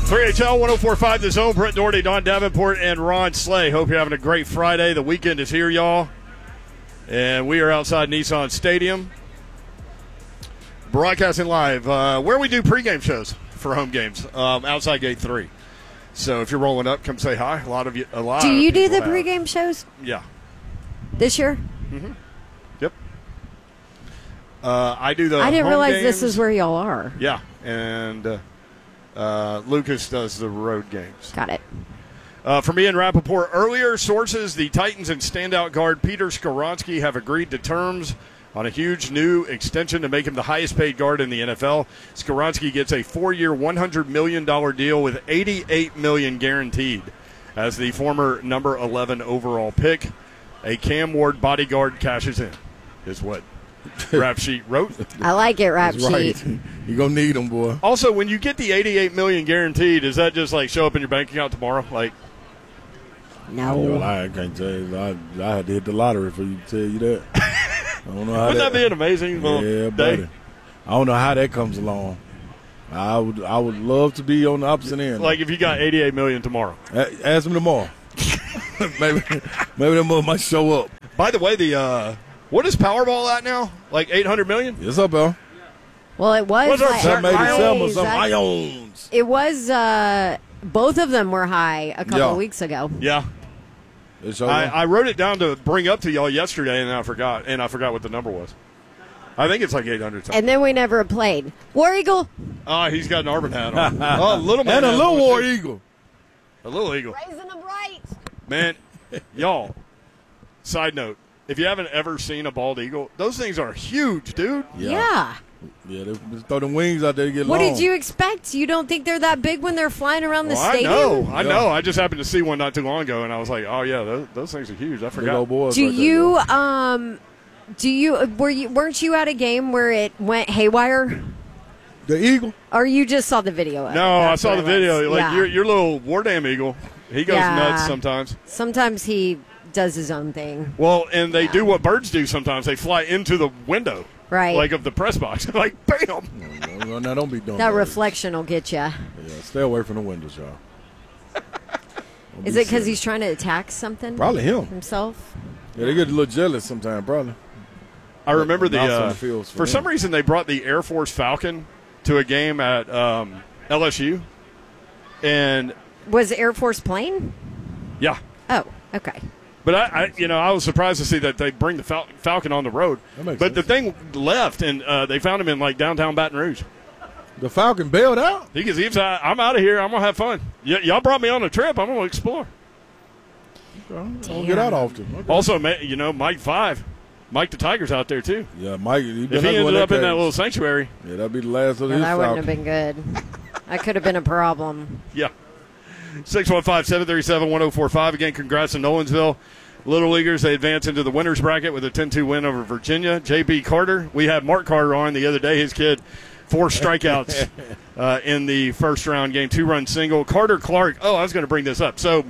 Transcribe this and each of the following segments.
3HL 104.5 The Zone. Brett Doherty, Don Davenport, and Ron Slay. Hope you're having a great Friday. The weekend is here, y'all. And we are outside Nissan Stadium. Broadcasting live where we do pregame shows for home games outside Gate 3. So if you're rolling up, come say hi. A lot of you. Do you do the pregame shows? Yeah. This year? Mm-hmm. Yep. I do the I didn't home realize games. this is where y'all are. Yeah. And Lucas does the road games. Got it. For me and Rappaport, earlier sources, the Titans and standout guard Peter Skoronski have agreed to terms on a huge new extension to make him the highest-paid guard in the NFL. Skoronski gets a 4-year, $100 million deal with $88 million guaranteed as the former number 11 overall pick. A Cam Ward bodyguard cashes in, is what Rap Sheet wrote. I like it, Rap That's Sheet. right. You're going to need them, boy. Also, when you get the $88 million guaranteed, does that just like show up in your bank account tomorrow? Like, No. Well, I can't tell you. I had to hit the lottery for you to tell you that. I don't know how wouldn't that be an amazing little yeah, day? buddy. I don't know how that comes along. I would love to be on the opposite end. Like if you got $88 million tomorrow. Ask me tomorrow. maybe that mother might show up. By the way, the what is Powerball at now? Like $800 million? Yes, up, Bill. Well, it was What's our like 787 or some That- ions. It was both of them were high a couple Yeah. of weeks ago. Yeah. It's over. I wrote it down to bring up to y'all yesterday, and I forgot what the number was. I think it's like 800 something. And then we never played. War Eagle. Oh, he's got an Auburn hat on. Oh, little man. and a has little one, war too. eagle. A little eagle. Raising them right. Man, y'all, side note, if you haven't ever seen a bald eagle, those things are huge, dude. Yeah. Yeah, they just throw them wings out there to get What long. did you expect? You don't think they're that big when they're flying around the Well, stadium? I know. I just happened to see one not too long ago, and I was like, oh, yeah, those things are huge. I Big forgot. old boys Do right there, you weren't you at a game where it went haywire? though. The eagle? Or you just saw the video of it? No, I That's saw what the it video. was. Like, Yeah. your little War Damn Eagle, he goes Yeah. nuts sometimes. Sometimes he does his own thing. Well, and they do what birds do sometimes. They fly into the window. Right. Like of the press box. Like, bam. No, don't be doing That that. reflection will get you. Yeah, stay away from the windows, y'all. Don't Is be it because silly. he's trying to attack something? Probably him. Himself? Yeah, they get a little jealous sometimes, probably. I remember Mouse on the fields for some them. reason they brought the Air Force Falcon to a game at LSU. And, Was Air Force plane? yeah. Oh, okay. But I was surprised to see that they bring the Falcon on the road. That makes But the sense. thing left, and they found him in like downtown Baton Rouge. The Falcon bailed out? He was like, I'm out of here. I'm gonna have fun. Y'all brought me on a trip. I'm gonna explore. Don't get out often. Okay. Also, Mike 5, Mike the Tiger's out there too. Yeah, Mike. If he ended up in that little sanctuary, Yeah, that'd be the last of Well, his that wouldn't Falcon. have been good. That could have been a problem. yeah. 615-737-1045. Again, congrats to Nolensville. Little Leaguers, they advance into the winners bracket with a 10-2 win over Virginia. J.B. Carter, we had Mark Carter on the other day. His kid, 4 strikeouts in the first round game, 2-run single. Carter Clark, I was going to bring this up. So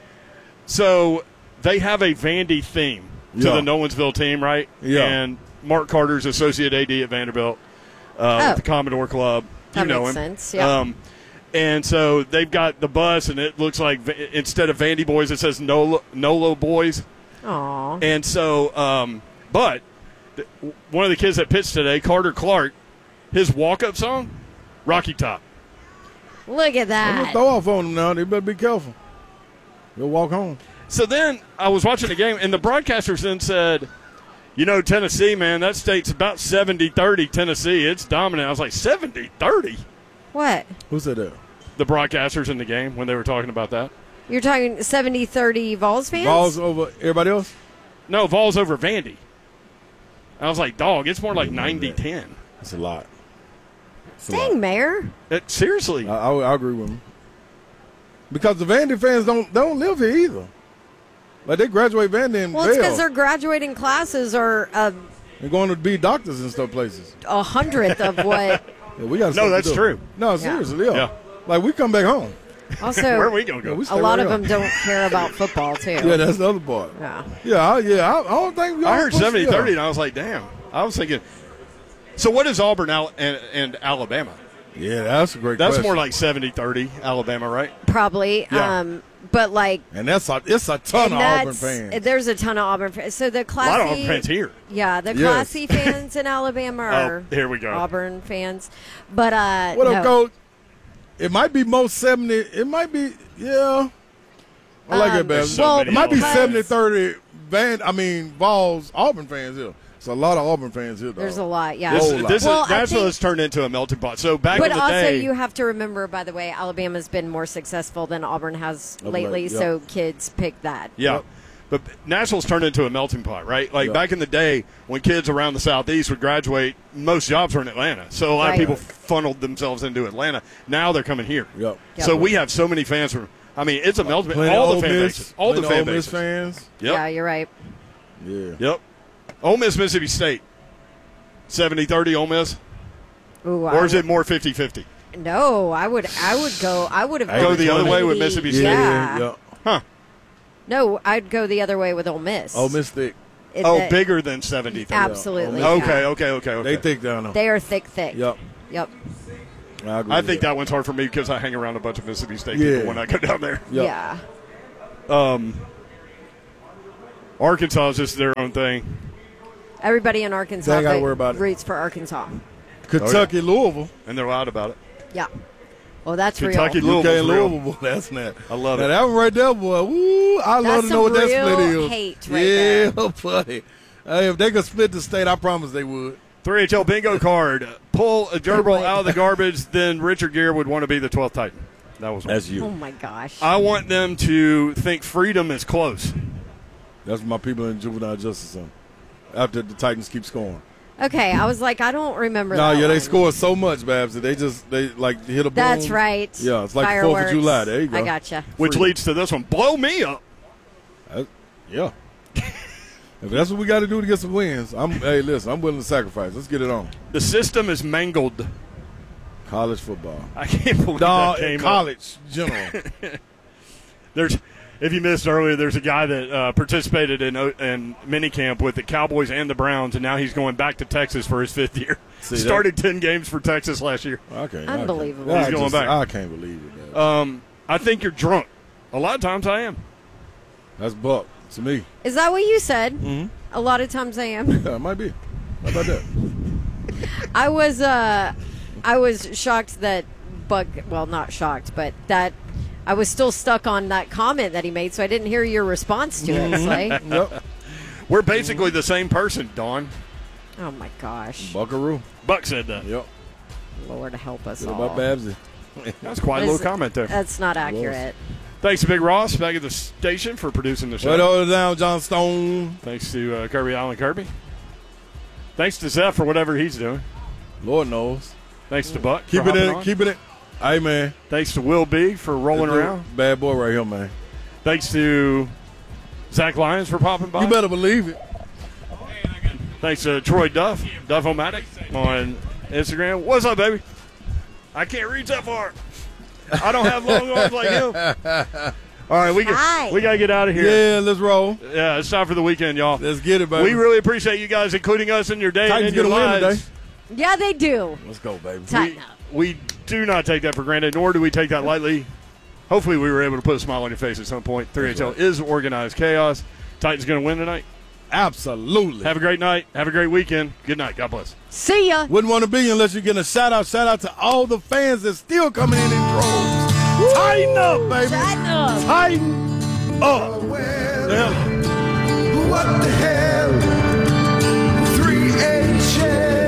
they have a Vandy theme to Yeah. the Nolensville team, right? Yeah. And Mark Carter's associate AD at Vanderbilt, with the Commodore Club. That you know makes him. sense, yeah. And so they've got the bus, and it looks like instead of Vandy Boys, it says Nolo Boys. Aw. And so, but one of the kids that pitched today, Carter Clark, his walk-up song, Rocky Top. Look at I'm going to that. throw off on them now. They better be careful. They'll walk home. So then I was watching the game, and the broadcasters then said, Tennessee, man, that state's about 70-30 Tennessee. It's dominant. I was like, 70-30? What? Who said that? The broadcasters in the game when they were talking about that. You're talking 70-30 Vols fans? Balls over everybody else? No, Vols over Vandy. I was like, dog, it's more like 90-10. That's a lot. That's a Dang, lot. Mayor. Seriously. I agree with him. Because the Vandy fans don't live here either. Like they graduate Vandy and Well, it's because Vail. their graduating classes are They're going to be doctors and stuff places. 100th of what. Yeah, we got No, stuff to that's do. true. No, seriously, yeah. Yeah. Like we come back home. Also, Where are we going to Yeah, go? we stay a lot right of on. them don't care about football, too. Yeah, that's the other part. Yeah. I don't think we I heard push it 70-30, up. and I was like, damn. I was thinking, so what is Auburn and Alabama? Yeah, that's a great That's question. more like 70-30 Alabama, right? Probably. Yeah. But like, And it's a ton of Auburn fans. There's a ton of Auburn fans. So the A classy, lot of Auburn fans here. Yeah, the Yes. classy fans in Alabama are here we go. Auburn fans. But What no. up, Coach? It might be most 70. It might be, yeah. I like it, There's Babs. so many It might be Auburn 70-30 Vols Auburn fans here. It's a lot of Auburn fans here, though. There's a lot, yeah. This, Whole lot. this Well, is I Nashville think- has turned into a melting pot. So back But in the also, day, you have to remember, by the way, Alabama's been more successful than Auburn has Of lately, late, yeah. so kids pick that. yeah. Yep. But Nashville's turned into a melting pot, right? Like Yep. back in the day when kids around the Southeast would graduate, most jobs were in Atlanta. So a lot of Right. people funneled themselves into Atlanta. Now they're coming here. Yep. Yep. So we have so many fans from, I mean, it's a melting pot. Plenty All of the fan Ole Miss, bases. All the plenty fan of Ole Miss bases. fans. Yep. Yeah, you're right. Yeah. Yep. Ole Miss, Mississippi State. 70-30 Ole Miss? Ooh, Or is it more 50-50? No, I would go. I would have Go the other way with Mississippi State. Yeah. Yeah. Huh. No, I'd go the other way with Ole Miss. Ole Miss thick. Bigger than 70-30. Absolutely. Yeah. Okay. They thick down there. They are thick. Yep. Yep. I agree I with think that one's hard for me because I hang around a bunch of Mississippi State Yeah. people when I go down there. Yep. Yeah. Arkansas is just their own thing. Everybody in Arkansas They gotta worry about it. roots for Arkansas. Kentucky, Louisville. And they're loud about it. Yeah. Well, that's Kentucky, real. Louisville's UK and real. Louisville, boy, that's not. I love now, it. That one right there, boy. Woo! I love That's to know what that some split real is. hate right yeah, there. buddy. Hey, if they could split the state, I promise they would. 3HL bingo card. Pull a gerbil Wait. out of the garbage, then Richard Gere would want to be the 12th Titan. That was one. That's you. Oh my gosh. I want them to think freedom is close. That's my people in juvenile justice center. After the Titans keep scoring. Okay, I was like, I don't remember No, that yeah, they one. scored so much, Babs, that they like hit a boom. That's right. Yeah, it's like the 4th Fireworks. of July. There you go. I gotcha. Which Freedom. leads to this one. Blow me up. Yeah. If that's what we got to do to get some wins, hey, listen, I'm willing to sacrifice. Let's get it on. The system is mangled. College football. I can't believe Dog, that came up. college, general. There's, if you missed earlier, there's a guy that participated in minicamp with the Cowboys and the Browns, and now he's going back to Texas for his 5th year. See that? Started 10 games for Texas last year. Okay, Unbelievable. He's going back. I can't believe it, man. I think you're drunk. A lot of times I am. That's Buck to me. Is that what you said? Mhm. A lot of times I am. Yeah, it might be. How about that? I was shocked that Buck. Well, not shocked, but that I was still stuck on that comment that he made, so I didn't hear your response to it. Slay. Yep. We're basically the same person, Dawn. Oh my gosh, Buckaroo. Buck said that. Yep. Lord help us Get all. about Babsy. That's quite a little comment there. That's not accurate. Thanks to Big Ross back at the station for producing the show. Right over down, John Stone. Thanks to Kirby Allen Kirby. Thanks to Zeph for whatever he's doing. Lord knows. Thanks to Buck. Keep for it hopping in. on. Keep it in. Hey, man. Thanks to Will B for rolling This dude, around. Bad boy right here, man. Thanks to Zach Lyons for popping by. You better believe it. Thanks to Troy Duff, Duff-O-Matic on Instagram. What's up, baby? I can't reach that far. I don't have long arms like him. All right, we got to get out of here. Yeah, let's roll. Yeah, it's time for the weekend, y'all. Let's get it, baby. We really appreciate you guys including us in your day Titans and in your get a win lives. today. Yeah, they do. Let's go, baby. Tighten up. We do not take that for granted, nor do we take that lightly. Hopefully we were able to put a smile on your face at some point. 3HL is organized chaos. Titans going to win tonight. Absolutely. Have a great night. Have a great weekend. Good night. God bless. See ya. Wouldn't want to be unless you're getting a shout out. Shout out to all the fans that's still coming in droves. Tighten up, baby. Tighten up. Tighten up. Yeah. What the hell? 3HL.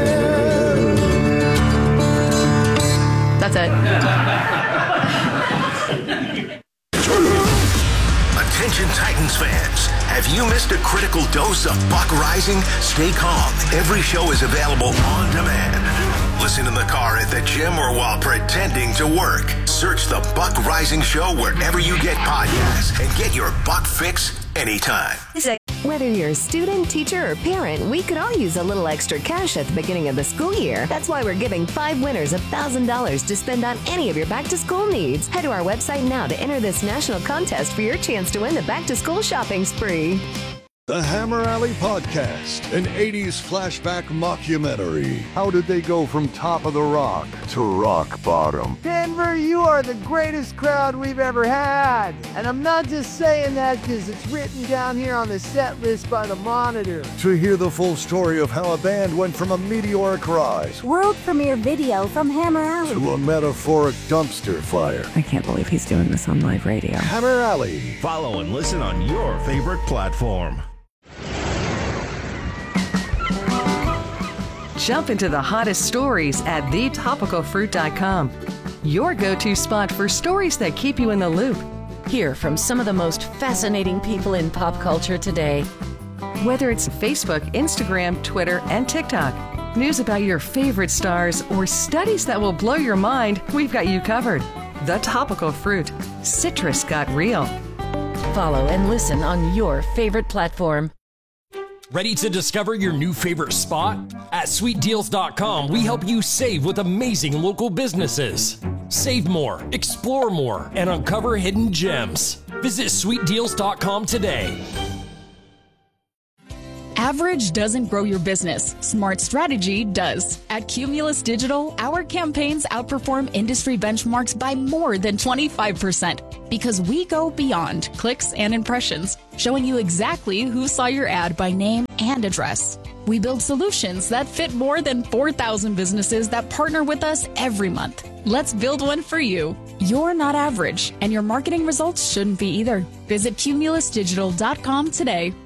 That's it. Attention Titans fans, have you missed a critical dose of Buck Rising? Stay calm. Every show is available on demand. Listen in the car, at the gym, or while pretending to work. Search the Buck Rising Show wherever you get podcasts and get your Buck fix anytime. Whether you're a student, teacher, or parent, we could all use a little extra cash at the beginning of the school year. That's why we're giving 5 winners $1,000 to spend on any of your back-to-school needs. Head to our website now to enter this national contest for your chance to win the back-to-school shopping spree. The Hammer Alley Podcast, an 80s flashback mockumentary. How did they go from top of the rock to rock bottom? Denver, you are the greatest crowd we've ever had. And I'm not just saying that because it's written down here on the set list by the Monitor. To hear the full story of how a band went from a meteoric rise, world premiere video from Hammer Alley, to a metaphoric dumpster fire. I can't believe he's doing this on live radio. Hammer Alley. Follow and listen on your favorite platform. Jump into the hottest stories at thetopicalfruit.com. Your go-to spot for stories that keep you in the loop. Hear from some of the most fascinating people in pop culture today. Whether it's Facebook, Instagram, Twitter, and TikTok, news about your favorite stars, or studies that will blow your mind, we've got you covered. The Topical Fruit. Citrus got real. Follow and listen on your favorite platform. Ready to discover your new favorite spot? At sweetdeals.com, we help you save with amazing local businesses. Save more, explore more, and uncover hidden gems. Visit sweetdeals.com today. Average doesn't grow your business. Smart strategy does. At Cumulus Digital, our campaigns outperform industry benchmarks by more than 25% because we go beyond clicks and impressions, showing you exactly who saw your ad by name and address. We build solutions that fit more than 4,000 businesses that partner with us every month. Let's build one for you. You're not average, and your marketing results shouldn't be either. Visit cumulusdigital.com today.